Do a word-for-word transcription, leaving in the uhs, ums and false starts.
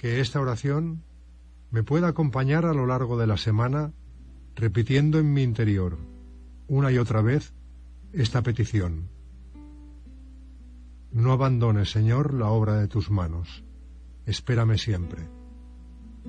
que esta oración me pueda acompañar a lo largo de la semana, repitiendo en mi interior, una y otra vez, esta petición. No abandones, Señor, la obra de tus manos. Espérame siempre.